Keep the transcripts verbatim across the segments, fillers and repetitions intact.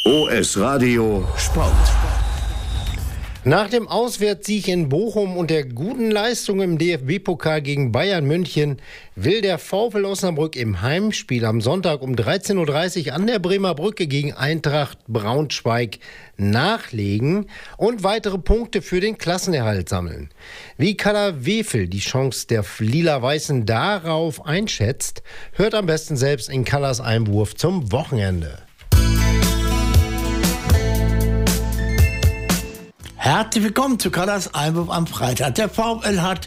O S Radio Sport. Nach dem Auswärtssieg in Bochum und der guten Leistung im D F B-Pokal gegen Bayern München will der VfL Osnabrück im Heimspiel am Sonntag um dreizehn Uhr dreißig an der Bremer Brücke gegen Eintracht Braunschweig nachlegen und weitere Punkte für den Klassenerhalt sammeln. Wie Kader Wefel die Chance der Lila-Weißen darauf einschätzt, hört am besten selbst in Kallas Einwurf zum Wochenende. Herzlich willkommen zu Kallas Einwurf am Freitag. Der VfL hat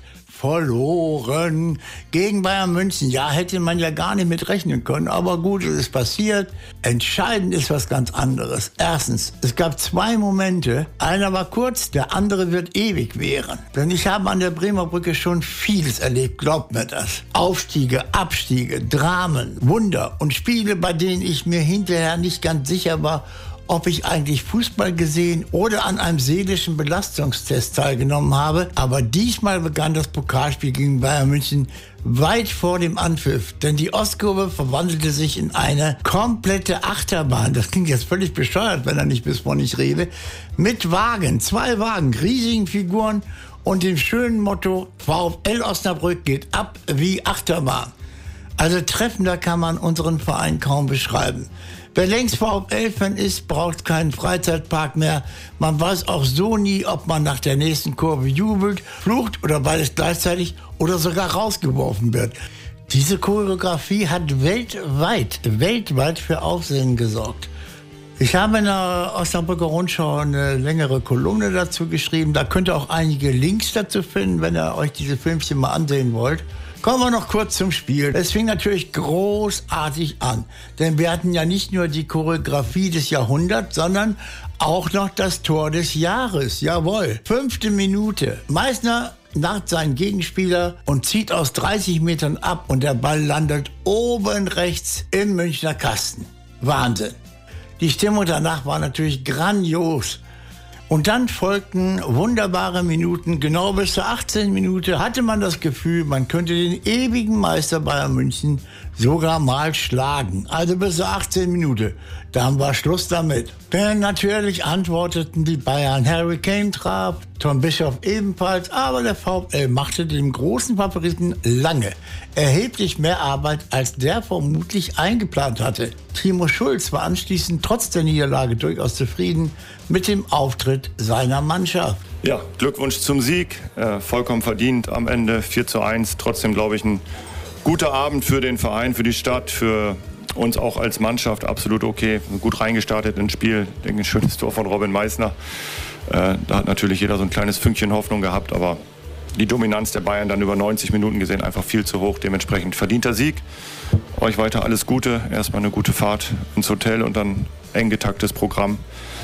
verloren gegen Bayern München. Ja, hätte man ja gar nicht mit rechnen können, aber gut, es ist passiert. Entscheidend ist was ganz anderes. Erstens, es gab zwei Momente. Einer war kurz, der andere wird ewig währen. Denn ich habe an der Bremer Brücke schon vieles erlebt, glaubt mir das. Aufstiege, Abstiege, Dramen, Wunder und Spiele, bei denen ich mir hinterher nicht ganz sicher war, ob ich eigentlich Fußball gesehen oder an einem seelischen Belastungstest teilgenommen habe. Aber diesmal begann das Pokalspiel gegen Bayern München weit vor dem Anpfiff. Denn die Ostkurve verwandelte sich in eine komplette Achterbahn. Das klingt jetzt völlig bescheuert, wenn er nicht bis vor nicht rede. Mit Wagen, zwei Wagen, riesigen Figuren und dem schönen Motto VfL Osnabrück geht ab wie Achterbahn. Also treffender kann man unseren Verein kaum beschreiben. Wer längst VfL-Fan ist, braucht keinen Freizeitpark mehr. Man weiß auch so nie, ob man nach der nächsten Kurve jubelt, flucht oder beides gleichzeitig oder sogar rausgeworfen wird. Diese Choreografie hat weltweit, weltweit für Aufsehen gesorgt. Ich habe in der Osnabrücker Rundschau eine längere Kolumne dazu geschrieben. Da könnt ihr auch einige Links dazu finden, wenn ihr euch diese Filmchen mal ansehen wollt. Kommen wir noch kurz zum Spiel. Es fing natürlich großartig an. Denn wir hatten ja nicht nur die Choreografie des Jahrhunderts, sondern auch noch das Tor des Jahres. Jawohl. Fünfte Minute. Meißner naht seinen Gegenspieler und zieht aus dreißig Metern ab und der Ball landet oben rechts im Münchner Kasten. Wahnsinn. Die Stimmung danach war natürlich grandios. Und dann folgten wunderbare Minuten. Genau bis zur achtzehnten Minute hatte man das Gefühl, man könnte den ewigen Meister Bayern München sogar mal schlagen. Also bis zur achtzehnten Minute. Dann war Schluss damit. Denn natürlich antworteten die Bayern. Harry Kane traf, Tom Bischoff ebenfalls. Aber der VfL machte dem großen Favoriten lange erheblich mehr Arbeit, als der vermutlich eingeplant hatte. Timo Schulz war anschließend trotz der Niederlage durchaus zufrieden mit dem Auftritt seiner Mannschaft. Ja, Glückwunsch zum Sieg. Äh, vollkommen verdient am Ende vier zu eins. Trotzdem, glaube ich, ein guter Abend für den Verein, für die Stadt, für uns auch als Mannschaft. Absolut okay. Gut reingestartet ins Spiel. Ich denke, ein schönes Tor von Robin Meißner. Äh, da hat natürlich jeder so ein kleines Fünkchen Hoffnung gehabt, aber die Dominanz der Bayern dann über neunzig Minuten gesehen einfach viel zu hoch. Dementsprechend verdienter Sieg. Euch weiter alles Gute. Erstmal eine gute Fahrt ins Hotel und dann eng getaktes Programm.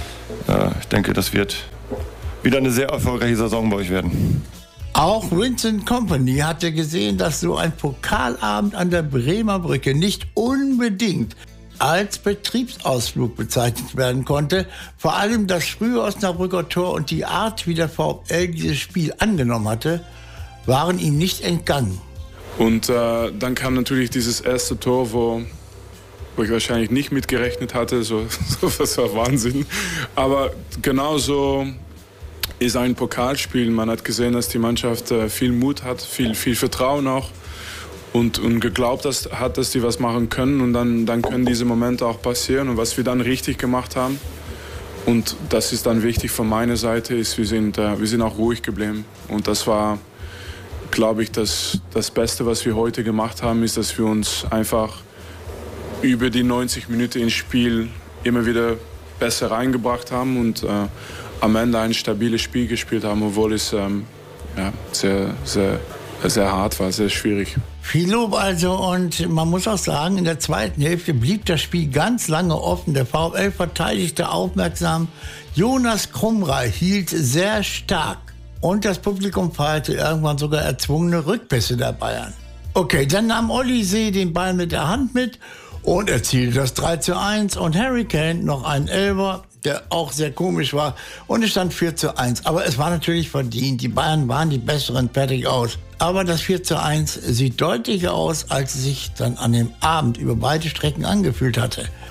Äh, ich denke, das wird wieder eine sehr erfolgreiche Saison bei euch werden. Auch Vincent Kompany hatte gesehen, dass so ein Pokalabend an der Bremer Brücke nicht unbedingt als Betriebsausflug bezeichnet werden konnte. Vor allem das frühe Osnabrücker Tor und die Art, wie der VfL dieses Spiel angenommen hatte, waren ihm nicht entgangen. Und äh, dann kam natürlich dieses erste Tor, wo, wo ich wahrscheinlich nicht mitgerechnet hatte. So, so, das war Wahnsinn. Aber genauso ist ein Pokalspiel. Man hat gesehen, dass die Mannschaft äh, viel Mut hat, viel, viel Vertrauen auch. Und, und geglaubt dass, hat, dass die was machen können. Und dann, dann können diese Momente auch passieren. Und was wir dann richtig gemacht haben, und das ist dann wichtig von meiner Seite, ist, wir sind, äh, wir sind auch ruhig geblieben. Und das war, glaube ich, das, das Beste, was wir heute gemacht haben, ist, dass wir uns einfach über die neunzig Minuten ins Spiel immer wieder besser reingebracht haben und äh, am Ende ein stabiles Spiel gespielt haben, obwohl es ähm, ja, sehr, sehr, sehr hart war, sehr schwierig. Viel Lob also, und man muss auch sagen, in der zweiten Hälfte blieb das Spiel ganz lange offen. Der VfL verteidigte aufmerksam. Jonas Krumrei hielt sehr stark und das Publikum feierte irgendwann sogar erzwungene Rückpässe der Bayern. Okay, dann nahm Olli See den Ball mit der Hand mit und erzielte das drei zu eins und Harry Kane noch einen Elfer, der auch sehr komisch war, und es stand vier zu eins. Aber es war natürlich verdient. Die Bayern waren die Besseren, fertig aus. Aber das vier zu eins sieht deutlicher aus, als es sich dann an dem Abend über beide Strecken angefühlt hatte.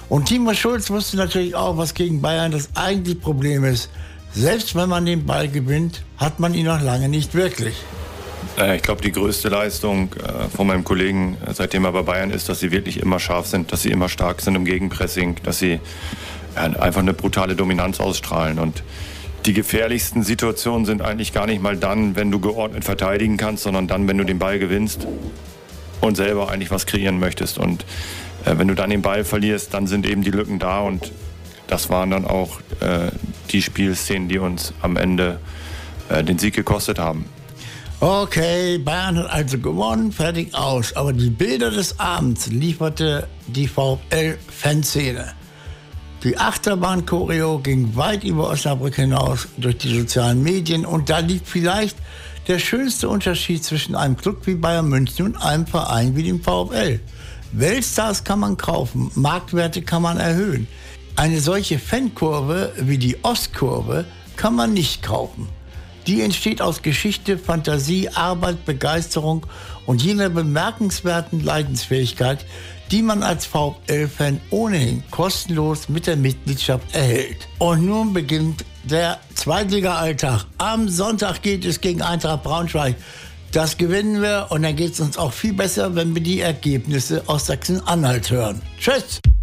Und Timo Schulz wusste natürlich auch, was gegen Bayern das eigentliche Problem ist. Selbst wenn man den Ball gewinnt, hat man ihn noch lange nicht wirklich. Ich glaube, die größte Leistung von meinem Kollegen, seitdem er bei Bayern ist, dass sie wirklich immer scharf sind, dass sie immer stark sind im Gegenpressing, dass sie einfach eine brutale Dominanz ausstrahlen. Und die gefährlichsten Situationen sind eigentlich gar nicht mal dann, wenn du geordnet verteidigen kannst, sondern dann, wenn du den Ball gewinnst und selber eigentlich was kreieren möchtest. Und äh, wenn du dann den Ball verlierst, dann sind eben die Lücken da. Und das waren dann auch äh, die Spielszenen, die uns am Ende äh, den Sieg gekostet haben. Okay, Bayern hat also gewonnen, fertig, aus. Aber die Bilder des Abends lieferte die VfL-Fanszene. Die Achterbahn-Choreo ging weit über Osnabrück hinaus durch die sozialen Medien. Und da liegt vielleicht der schönste Unterschied zwischen einem Club wie Bayern München und einem Verein wie dem VfL. Weltstars kann man kaufen, Marktwerte kann man erhöhen. Eine solche Fankurve wie die Ostkurve kann man nicht kaufen. Die entsteht aus Geschichte, Fantasie, Arbeit, Begeisterung und jener bemerkenswerten Leidensfähigkeit, die man als VfL-Fan ohnehin kostenlos mit der Mitgliedschaft erhält. Und nun beginnt der Zweitliga-Alltag. Am Sonntag geht es gegen Eintracht Braunschweig. Das gewinnen wir und dann geht es uns auch viel besser, wenn wir die Ergebnisse aus Sachsen-Anhalt hören. Tschüss!